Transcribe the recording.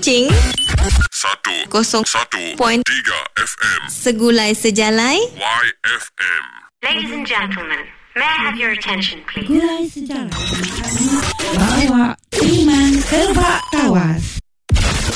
Kucing 101.3 FM Segulai Sejalai YFM. Ladies and gentlemen, may I have your attention, please? Gulai Sejarah.